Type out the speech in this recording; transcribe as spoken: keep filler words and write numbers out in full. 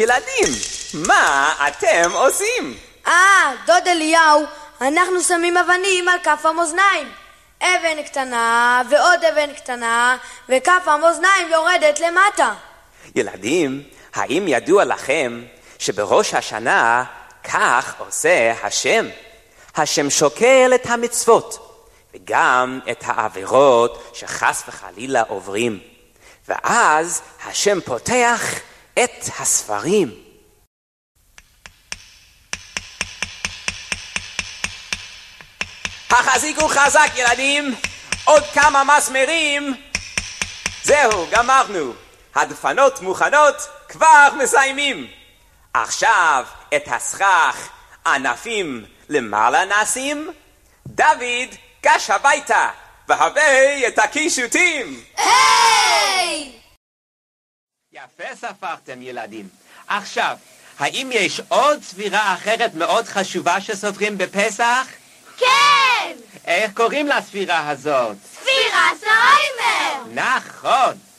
ילדים, מה אתם עושים? אה, דוד אליהו, אנחנו שמים אבנים על כף המאזניים. אבן קטנה ועוד אבן קטנה, וכף המאזניים יורדת למטה. ילדים, האם ידוע לכם שבראש השנה כך עושה השם? השם שוקל את המצוות וגם את העבירות שחס וחלילה עוברים, ואז השם פותח את הספרים. החזיקו חזק ילדים, עוד כמה מסמרים. זהו, גמרנו. הדפנות מוכנות, כבר מסיימים. עכשיו את הסכך ענפים למעלה נשים. דוד גש הביתה והבא את הקישוטים. היי! יפה ספרתם ילדים. עכשיו, האם יש עוד ספירה אחרת מאוד חשובה שסופרים בפסח? כן! איך קוראים לספירה הזאת? ספירת העומר! נכון.